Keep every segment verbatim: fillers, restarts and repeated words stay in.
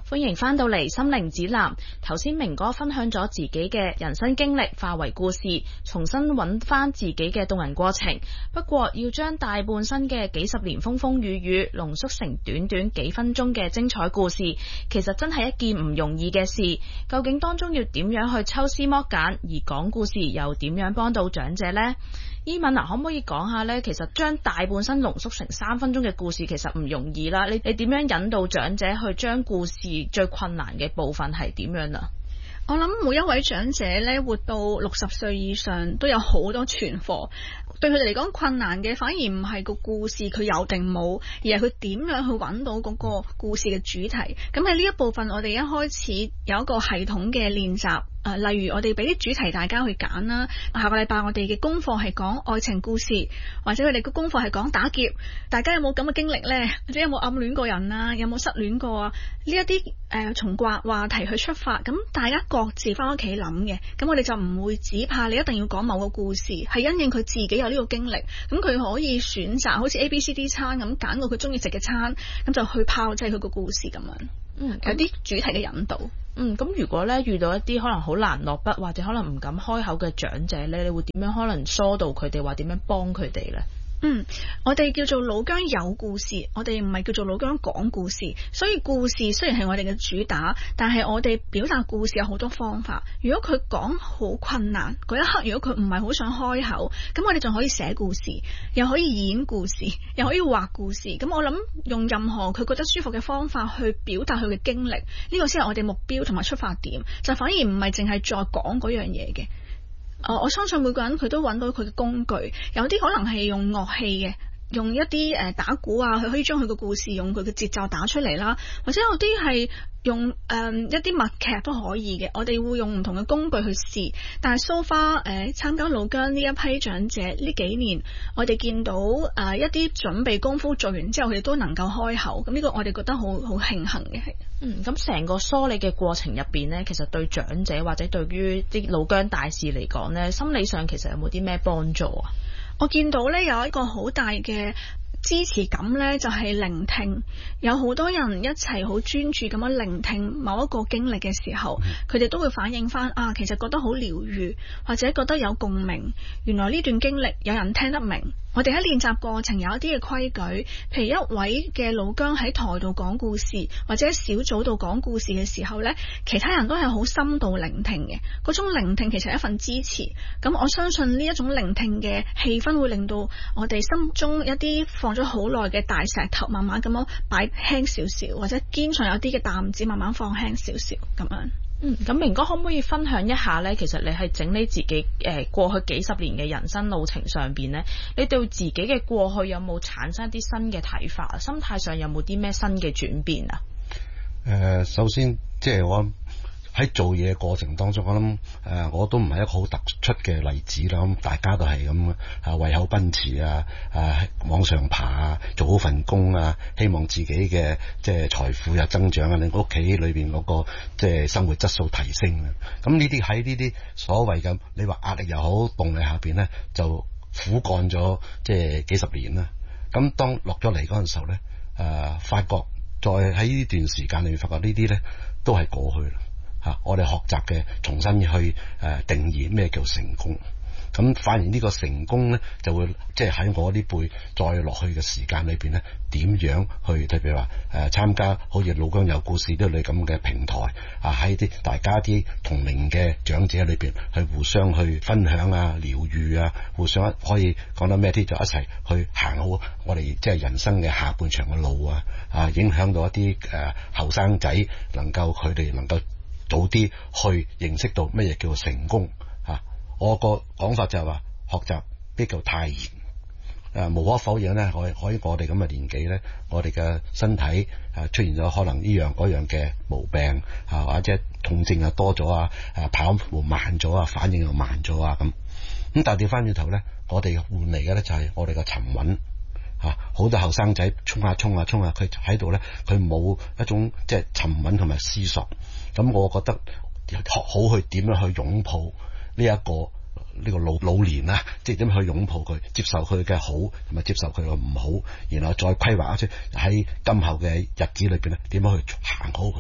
歡迎翻到嚟心靈指南。頭先明哥分享咗自己嘅人生經歷化為故事，重新揾翻自己嘅動人過程。不過要將大半生嘅幾十年風風雨雨濃縮成短短幾分鐘嘅精彩故事，其實真係一件唔容易嘅事。究竟當中要點樣去抽絲剝繭，而講故事又點樣幫到長者呢？伊敏啊，可唔可以講下呢？其實將大半生濃縮成三分鐘嘅故事其實唔容易啦。你你點樣引導長者去將故事最困難嘅部分係點樣啊？ 我諗每一位長者咧，活到六十歲以上都有好多存貨，對佢哋嚟講困難嘅反而唔係個故事佢有定冇，而係佢點樣去揾到嗰個故事嘅主題。咁喺呢一部分我哋一開始有一個系統嘅練習。誒、呃，例如我哋俾啲主題大家去揀啦。下個禮拜我哋嘅功課係講愛情故事，或者佢哋嘅功課係講打劫。大家有冇咁嘅經歷呢？或者有冇暗戀過人啊？有冇失戀過啊？呢一啲誒從話話題去出發，咁大家各自翻屋企諗嘅。咁我哋就唔會只怕你一定要講某個故事，係因應佢自己有呢個經歷。咁佢可以選擇好似 A B C D 餐咁揀到佢中意食嘅餐，咁就去炮製佢個故事咁樣。嗯，有啲主題嘅引導。 嗯，咁如果咧遇到一啲可能好難落筆或者可能唔敢開口嘅長者咧，你會點樣可能疏導佢哋，或點樣幫佢哋咧？ 嗯，我哋叫做老薑有故事，我哋唔係叫做老薑講故事，所以故事雖然係我哋嘅主打，但係我哋表達故事有好多方法。如果佢講好困難嗰一刻，如果佢唔係好想開口，咁我哋仲可以寫故事，又可以演故事，又可以畫故事。咁我諗用任何佢覺得舒服嘅方法去表達佢嘅經歷，呢個先係我哋目標同埋出發點，就反而唔係淨係再講嗰樣嘢嘅。Uh, 我相信每個人佢都揾到佢嘅工具，有啲可能係用樂器嘅，用一啲誒打鼓啊，佢可以將佢嘅故事用佢嘅節奏打出嚟啦，或者有啲係用誒、呃、一啲默劇都可以嘅。我哋會用唔同嘅工具去試，但係 so far 誒參加老薑呢一批長者呢幾年，我哋見到誒、呃、一啲準備功夫做完之後，佢哋都能夠開口，咁呢個我哋覺得好好慶幸嘅係。 嗯，咁成個梳理嘅過程入邊呢，其實對長者或者對於啲老薑大使嚟講呢，心理上其實有冇啲咩幫助啊？ 我見到呢有一個好大嘅支持感呢，就係聆聽。有好多人一齊好專注咁樣聆聽某一個經歷嘅時候，佢哋都會反映翻啊，其實覺得好療癒，或者覺得有共鳴。原來呢段經歷有人聽得明。我哋喺練習過程有一啲嘅規矩，譬如一位嘅老薑喺台度講故事，或者喺小組度講故事嘅時候呢，其他人都係好深度聆聽嘅。嗰種聆聽其實係一份支持。咁我相信呢一種聆聽嘅氣氛會令到我哋心中一啲放咗好耐嘅大石頭慢慢咁樣擺輕少少，或者肩上有啲嘅擔子慢慢放輕少少咁樣。 嗯，咁明哥可唔可以分享一下呢？其實你係整理自己誒、呃、過去幾十年嘅人生路程上邊呢，你對自己嘅過去有冇產生一啲新嘅睇法啊？心態上有冇啲咩新嘅轉變啊？ 誒、呃，首先即係我喺做嘢過程當中，我諗誒、呃、我都唔係一個好突出嘅例子啦。咁大家都係咁啊，為口奔馳啊，啊往上爬啊，做好份工啊，希望自己嘅即係財富有增長啊，令屋企裏邊嗰個即係生活質素提升啊。咁呢啲喺呢啲所謂嘅你話壓力又好，動力下邊咧，就苦幹咗即係幾十年啦。咁當落咗嚟嗰陣時候咧，誒、呃、發覺再喺呢段時間裏面發覺呢啲咧都係過去啦。啊、我哋學習嘅重新去誒、呃、定義咩叫成功，咁反而呢個成功呢，就會即係喺我呢輩再落去嘅時間裏邊呢，點樣去特別話誒參加好似老薑有故事呢類咁嘅平台啊，喺啲大家啲同齡嘅長者裏邊去互相去分享啊、療癒啊，互相可以講得咩啲就一齊去行好我哋即係人生嘅下半場嘅路啊，啊影響到一啲誒後生仔能夠佢哋能夠早啲去認識到乜嘢叫做成功啊！我個講法就係話學習比較太嚴誒，無可否認咧，可可以我哋咁嘅年紀咧，我哋嘅身體誒出現咗可能呢樣嗰樣嘅毛病啊，或者痛症又多咗啊，誒跑步慢咗啊，反應又慢咗啊咁咁，但係調翻轉頭咧，我哋換嚟嘅咧就係我哋嘅沉穩。吓，好多後生仔衝下衝下衝下，佢喺度咧，佢冇一種即係沉穩同埋思索。咁我覺得學好去點樣去擁抱呢一個呢個老老年啦，即係點樣去擁抱佢，接受佢嘅好同埋接受佢嘅唔好，然後再規劃出喺今後嘅日子裏邊咧，點樣去行好佢。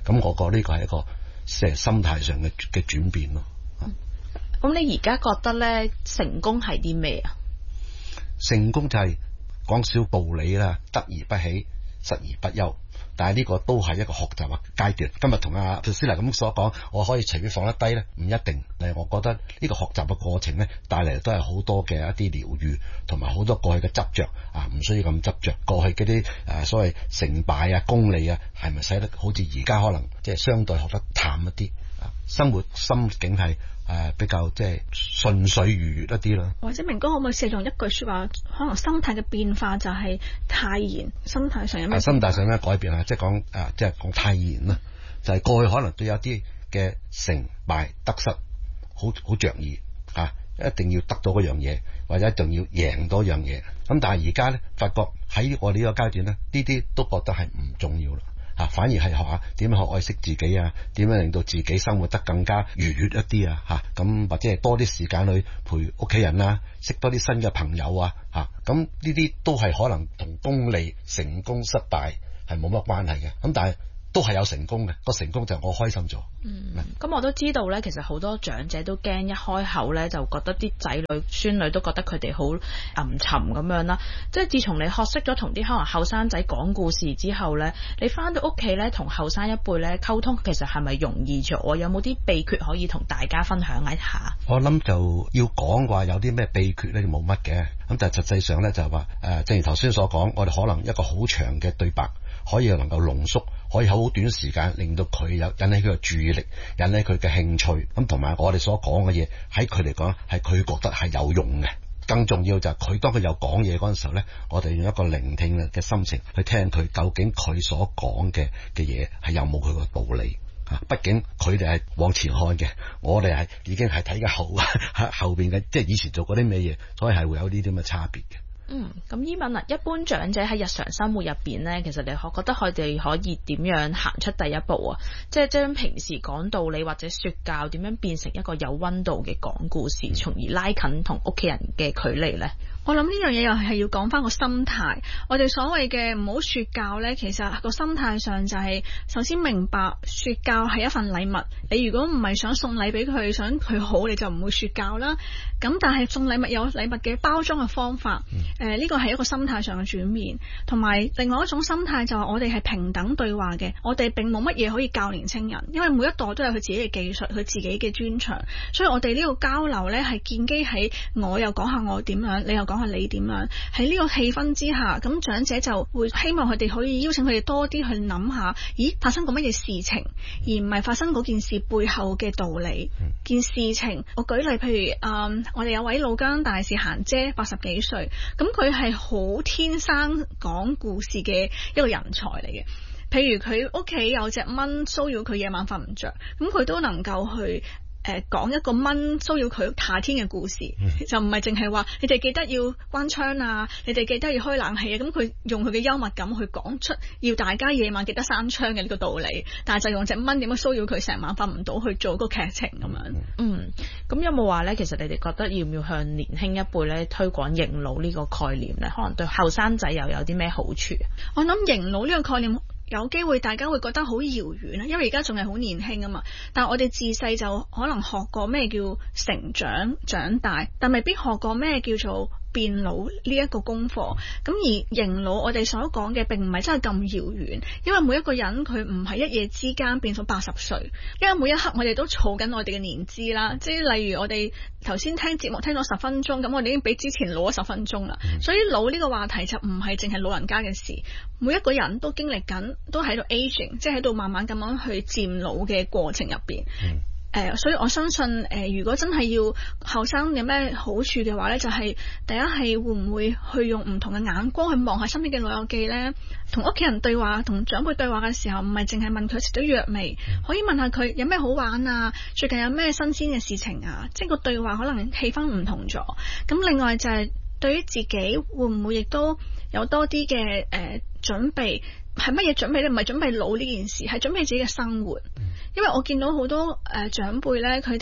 咁我覺得呢個係一個即係心態上嘅嘅轉變咯。 咁你而家覺得咧成功係啲咩啊？ 成功就係講少道理啦，得而不起，失而不憂。但係呢個都係一個學習嘅階段。今日同阿律師嚟咁所講，我可以隨便放得低咧，唔一定。誒，我覺得呢個學習嘅過程咧，帶嚟都係好多嘅一啲療愈，同埋好多過去嘅執着啊，唔需要咁執着。過去嗰啲誒所謂成敗啊、功利啊，係咪使得好似而家可能即係相對學得淡一啲啊？生活心境係誒比較即係順水如月一啲啦。 或者明哥可唔可以借用一句說話，可能心態嘅變化就係泰然，心態上有咩？ 心態上咧改變啊，即係講誒，即係講泰然啦。就係、是、過去可能都有啲嘅成敗得失，好好着意啊，一定要得到嗰樣嘢，或者仲要贏多樣嘢。咁但係而家咧，發覺喺我哋呢個階段咧，呢啲都覺得係唔重要啦。啊，反而係學下點樣學愛惜自己啊，點樣令到自己生活得更加愉悅一啲啊，吓咁或者係多啲時間去陪屋企人啦，識多啲新嘅朋友啊，吓咁呢啲都係可能同功利、成功、失敗係冇乜關係嘅，咁但係都係有成功嘅，個成功就係我開心咗。 嗯，咁我都知道咧，其實好多長者都驚一開口咧，就覺得啲仔女、孫女都覺得佢哋好陰沉咁樣啦。即係自從你學識咗同啲可能後生仔講故事之後咧，你翻到屋企咧，同後生一輩咧溝通，其實係咪容易咗？有冇啲秘訣可以同大家分享一下？ 我諗就要講話有啲咩秘訣咧，冇乜嘅。咁但係實際上咧就係話誒，正如頭先所講，我哋可能一個好長嘅對白，可以能夠濃縮，可以好短時間令到佢有引起佢嘅注意力，引起佢嘅興趣。咁同埋我哋所講嘅嘢喺佢嚟講係佢覺得係有用嘅。更重要就係佢當佢有講嘢嗰陣時候咧，我哋用一個聆聽嘅心情去聽佢究竟佢所講嘅嘅嘢係有冇佢個道理啊？畢竟佢哋係往前看嘅，我哋係已經係睇緊後後邊嘅，即係以前做過啲咩嘢，所以係會有呢啲咁嘅差別嘅。 嗯，咁依文啊，一般長者喺日常生活入邊呢，其實你覺得佢哋可以點樣行出第一步啊？即係將平時講道理或者說教點樣變成一個有溫度嘅講故事，從而拉近同屋企人嘅距離呢？ 我諗呢樣嘢又係要講翻個心態。我哋所謂嘅唔好說教呢，其實個心態上就係首先明白說教係一份禮物。你如果唔係想送禮俾佢，想佢好，你就唔會說教啦。咁但係送禮物有禮物嘅包裝嘅方法，誒、呃、呢個係一個心態上嘅轉變。同埋另外一種心態就係我哋係平等對話嘅，我哋並冇乜嘢可以教年青人，因為每一代都有佢自己嘅技術，佢自己嘅專長，所以我哋呢個交流呢係建基喺我又講下我點樣，你又講下你點樣，喺呢個氣氛之下，咁長者就會希望佢哋可以邀請佢哋多啲去諗下，咦發生過乜嘢事情，而唔係發生嗰件事背後嘅道理。嗯、件事情我舉例，譬如誒、嗯，我哋有位老姜大士嫻姐，八十幾歲，咁佢係好天生講故事嘅一個人才嚟嘅。譬如佢屋企有隻蚊騷擾佢夜晚瞓唔着，咁佢都能夠去誒講、呃、一個蚊騷擾佢夏天嘅故事，嗯、就唔係淨係話你哋記得要關窗啊，你哋記得要開冷氣啊，咁佢用佢嘅幽默感去講出要大家夜晚記得閂窗嘅呢個道理，但係就用隻蚊點樣騷擾佢成晚瞓唔到去做個劇情咁樣。嗯， 咁有冇話咧？其實你哋覺得要唔要向年輕一輩咧推廣迎老呢個概念咧？可能對後生仔又有啲咩好處？ 我諗迎老呢個概念，有機會大家會覺得好遙遠啦，因為而家仲係好年輕啊嘛。但係我哋自細就可能學過咩叫成長長大，但未必學過咩叫做變老呢一個功課。咁而迎老我哋所講嘅並唔係真係咁遙遠，因為每一個人佢唔係一夜之間變到八十歲，因為每一刻我哋都儲緊我哋嘅年資啦。即係例如我哋頭先聽節目聽咗十分鐘，咁我哋已經比之前老咗十分鐘啦。所以老呢個話題就唔係淨係老人家嘅事，每一個人都經歷緊，都喺度 aging， 即係喺度慢慢咁樣去漸老嘅過程入邊。嗯誒、呃，所以我相信誒、呃，如果真係要後生有咩好處嘅話咧，就係、是、第一係會唔會去用唔同嘅眼光去望下身邊嘅老友記咧，同屋企人對話、同長輩對話嘅時候，唔係淨係問佢食咗藥未，可以問下佢有咩好玩啊，最近有咩新鮮嘅事情啊，即係個對話可能氣氛唔同咗。咁另外就係對於自己會唔會亦都有多啲嘅誒準備。係乜嘢準備咧？唔係準備老呢件事，係準備自己嘅生活。因為我見到好多誒、呃、長輩咧，佢哋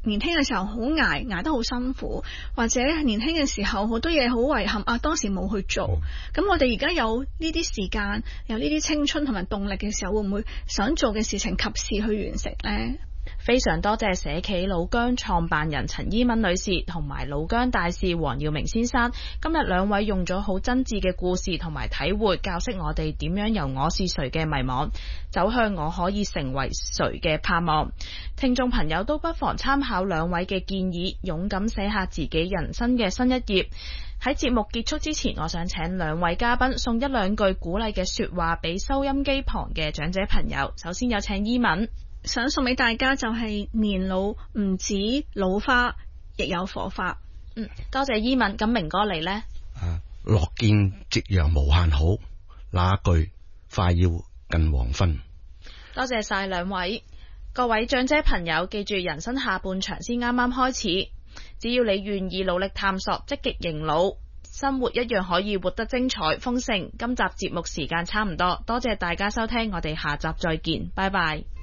年輕嘅時候好捱，捱得好辛苦，或者年輕嘅時候好多嘢好遺憾啊，當時冇去做。咁、嗯、我哋而家有呢啲時間，有呢啲青春同埋動力嘅時候，會唔會想做嘅事情及時去完成呢？ 非常多謝社企老姜創辦人陳依敏女士同埋老姜大使黃耀明先生，今日兩位用咗好真摯嘅故事同埋體會，教識我哋點樣由我是誰嘅迷惘走向我可以成為誰嘅盼望。聽眾朋友都不妨參考兩位嘅建議，勇敢寫下自己人生嘅新一頁。喺節目結束之前，我想請兩位嘉賓送一兩句鼓勵嘅說話俾收音機旁嘅長者朋友。首先有請依敏。 想送俾大家就係年老唔止老花，亦有火花。 嗯，多謝依敏。咁明哥你呢？ 啊，樂見夕陽無限好，那句快要近黃昏。 多謝晒兩位。各位長者朋友，記住人生下半場先啱啱開始，只要你願意努力探索，積極迎老，生活一樣可以活得精彩豐盛。今集節目時間差唔多，多謝大家收聽，我哋下集再見，拜拜。